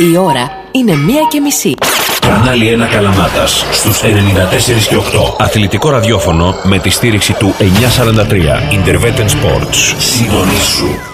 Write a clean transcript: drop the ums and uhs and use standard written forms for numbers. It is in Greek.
Η ώρα είναι 1:30. Κανάλι 1 Καλαμάτας στους 94 και 8. Αθλητικό ραδιόφωνο με τη στήριξη του 943 Interveten Sports. Συντονίσου.